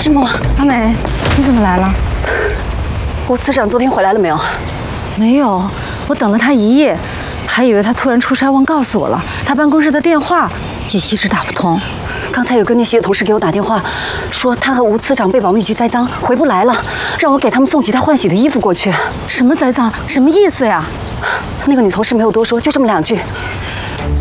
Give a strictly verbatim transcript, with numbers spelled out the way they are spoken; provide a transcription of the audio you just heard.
师母， 阿美，你怎么来了？ 吴司长昨天回来了没有？ 没有，我等了他一夜，还以为他突然出差忘告诉我了。他办公室的电话也一直打不通。 刚才有个逆袭的同事给我打电话，说他和吴司长被保密局栽赃，回不来了，让我给他们送几套换洗的衣服过去。 什么栽赃？什么意思呀？ 那个女同事没有多说，就这么两句。